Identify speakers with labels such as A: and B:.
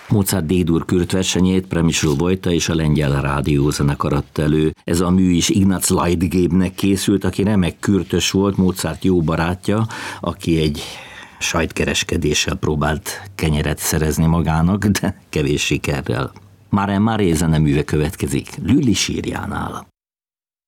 A: Mozart D-dur kürtversenyét Przemysl Vojta és a Lengyel Rádiózenekar adta elő. Ez a mű is Ignác Leitgébnek készült, aki remek kürtös volt, Mozart jó barátja, aki egy sajtkereskedéssel próbált kenyeret szerezni magának, de kevés sikerrel. Mare Mare zeneműve következik Lülly sírjánál.